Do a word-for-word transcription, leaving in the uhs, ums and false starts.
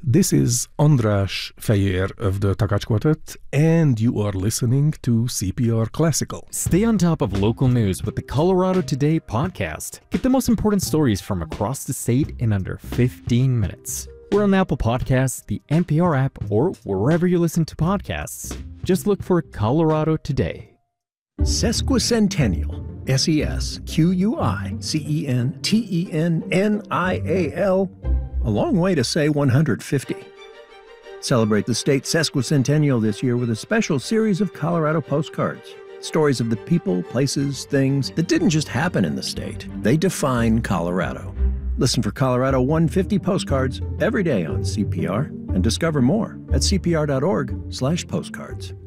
This is András Fejér of the Takács Quartet, and you are listening to C P R Classical. Stay on top of local news with the Colorado Today podcast. Get the most important stories from across the state in under fifteen minutes. We're on Apple Podcasts, the N P R app, or wherever you listen to podcasts. Just look for Colorado Today. Sesquicentennial. S E S Q U I C E N T E N N I A L. A long way to say one hundred fifty. Celebrate the state's sesquicentennial this year with a special series of Colorado postcards. Stories of the people, places, things that didn't just happen in the state. They define Colorado. Listen for Colorado one fifty postcards every day on C P R and discover more at C P R dot org slash postcards.